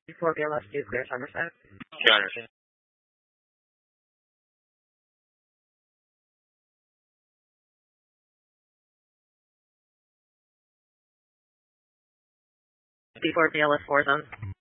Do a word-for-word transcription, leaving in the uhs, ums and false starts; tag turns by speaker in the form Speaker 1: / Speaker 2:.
Speaker 1: four B L S two clear Somerset.
Speaker 2: Counter.
Speaker 1: D four B L S four zone.